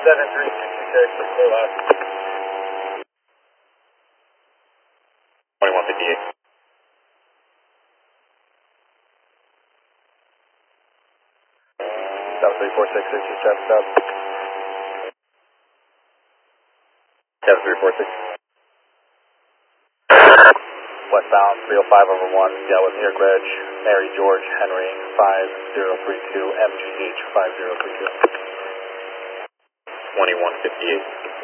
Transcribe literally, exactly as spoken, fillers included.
seven three six six, clear left. twenty-one fifty-eight. seven three four six six seven stop. seven three four six. Westbound three oh five over one, Gallup Near Grudge, Mary George Henry five zero three two, M G H five zero three two. twenty-one fifty-eight.